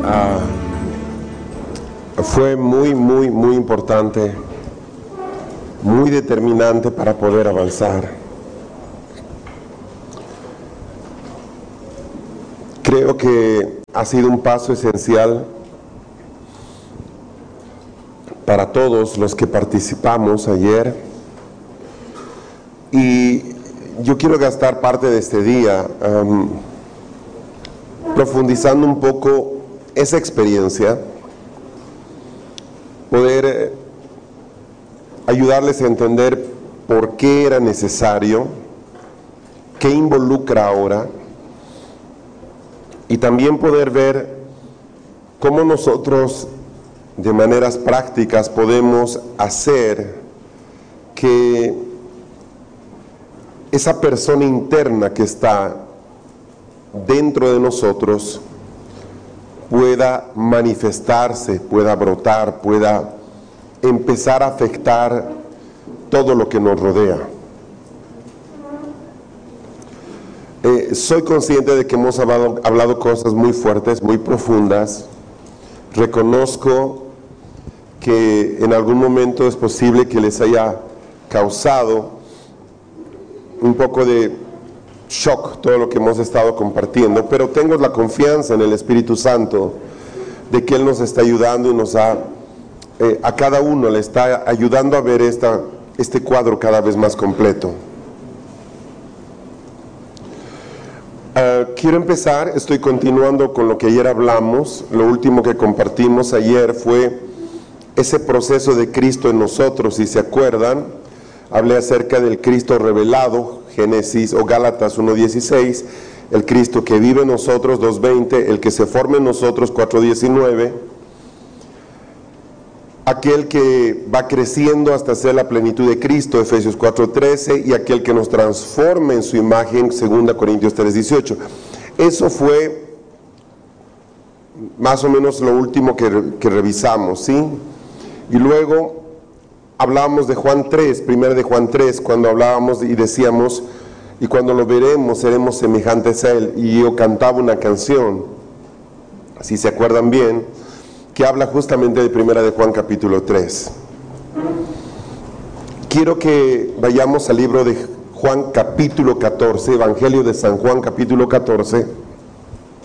fue muy importante, muy determinante para poder avanzar. Creo que ha sido un paso esencial para todos los que participamos ayer, y yo quiero gastar parte de este día profundizando un poco esa experiencia, poder ayudarles a entender por qué era necesario, qué involucra ahora, y también poder ver cómo nosotros de maneras prácticas podemos hacer que esa persona interna que está dentro de nosotros pueda manifestarse, pueda brotar, pueda empezar a afectar todo lo que nos rodea. Soy consciente de que hemos hablado cosas muy fuertes, muy profundas. Reconozco que en algún momento es posible que les haya causado un poco de shock todo lo que hemos estado compartiendo, pero tengo la confianza en el Espíritu Santo de que Él nos está ayudando y nos a cada uno le está ayudando a ver este cuadro cada vez más completo. Quiero empezar, estoy continuando con lo que ayer hablamos. Lo último que compartimos ayer fue ese proceso de Cristo en nosotros. Si se acuerdan, hablé acerca del Cristo revelado, Génesis o Gálatas 1:16, el Cristo que vive en nosotros 2:20, el que se forma en nosotros 4:19, aquel que va creciendo hasta ser la plenitud de Cristo, Efesios 4:13, y aquel que nos transforma en su imagen, 2 Corintios 3:18. Eso fue más o menos lo último que revisamos, ¿sí? Y luego hablábamos de Juan 3, 1 de Juan 3, cuando hablábamos y decíamos, y cuando lo veremos seremos semejantes a Él, y yo cantaba una canción, si se acuerdan bien, que habla justamente de 1 de Juan capítulo 3. Quiero que vayamos al libro de Juan capítulo 14, Evangelio de San Juan capítulo 14,